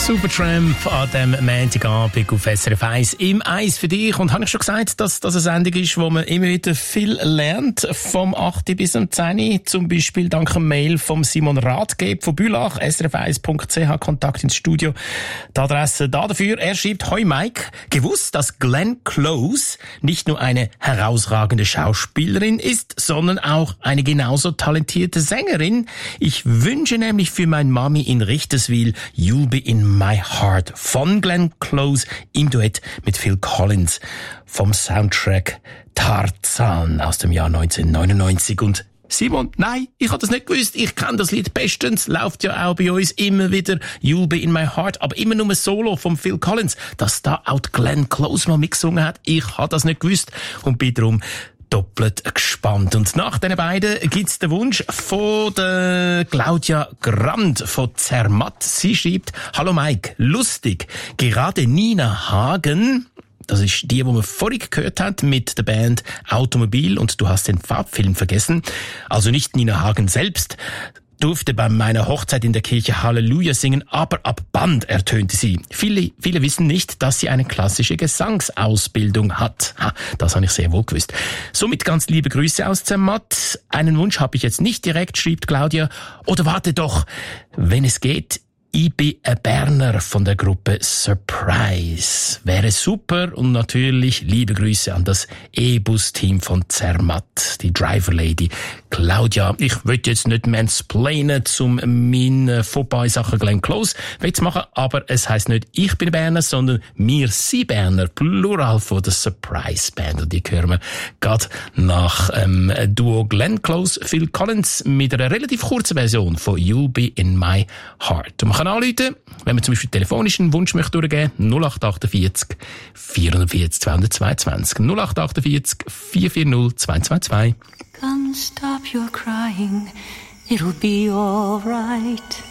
Supertramp an dem Montagabend auf SRF 1 im Eis für dich. Und habe ich schon gesagt, dass das eine Sendung ist, wo man immer wieder viel lernt, vom 8. bis zum 10. Zum Beispiel dank einem Mail vom Simon Rathgeb von Bülach, srf1.ch, Kontakt ins Studio. Die Adresse da dafür. Er schreibt: Hoi Mike, gewusst, dass Glenn Close nicht nur eine herausragende Schauspielerin ist, sondern auch eine genauso talentierte Sängerin. Ich wünsche nämlich für mein Mami in Richterswil You'll Be in My Heart von Glenn Close im Duett mit Phil Collins vom Soundtrack Tarzan aus dem Jahr 1999. Und Simon, nein, ich habe das nicht gewusst. Ich kenne das Lied bestens. Läuft ja auch bei uns immer wieder You'll Be in My Heart. Aber immer nur ein Solo von Phil Collins. Dass da auch Glenn Close mal mitgesungen hat, ich habe das nicht gewusst. Und bin darum doppelt gespannt. Und nach den beiden gibt's den Wunsch von der Claudia Grand von Zermatt. Sie schreibt: Hallo Mike, lustig. Gerade Nina Hagen, das ist die wir vorhin gehört haben mit der Band Automobil, und du hast den Farbfilm vergessen. Also nicht Nina Hagen selbst durfte bei meiner Hochzeit in der Kirche Halleluja singen, aber ab Band ertönte sie. Viele wissen nicht, dass sie eine klassische Gesangsausbildung hat. Das habe ich sehr wohl gewusst. Somit ganz liebe Grüße aus Zermatt. Einen Wunsch habe ich jetzt nicht direkt, schreibt Claudia. Oder warte doch, wenn es geht, ich bin ein Berner von der Gruppe Surprise. Wäre super, und natürlich liebe Grüße an das E-Bus-Team von Zermatt, die Driver Lady Claudia. Ich will jetzt nicht mansplainen zum mein Fauxpas Sachen Glenn Close zu machen, aber es heisst nicht ich bin Berner, sondern wir sind Berner, Plural von der Surprise Band. Und die hören wir gerade nach Duo Glenn Close, Phil Collins mit einer relativ kurzen Version von You'll Be in My Heart. Man kann anrufen, wenn man zum Beispiel telefonisch einen Wunsch möchte durchgeben, 0848 440 222. 0848 440 222. Come stop your crying, it'll be all right.